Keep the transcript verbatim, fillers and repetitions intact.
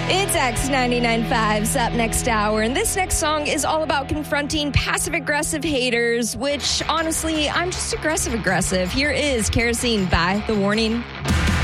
It's X ninety-nine point five's Up Next Hour, and this next song is all about confronting passive-aggressive haters, which, honestly, I'm just aggressive-aggressive. Here is Kerosene by The Warning.